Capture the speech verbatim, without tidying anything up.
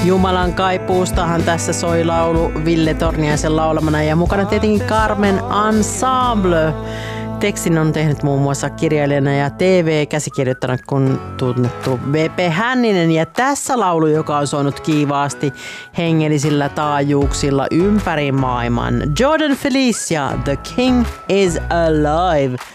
Jumalan kaipuustahan tässä soi laulu Ville Torniaisen laulamana ja mukana tietenkin Carmen Ensemble. Tekstin on tehnyt muun muassa kirjailijana ja T V-käsikirjoittajana kun tunnettu B P Hänninen. Ja tässä laulu, joka on soinut kiivaasti hengellisillä taajuuksilla ympäri maailman. Jordan Felicia, The King is Alive.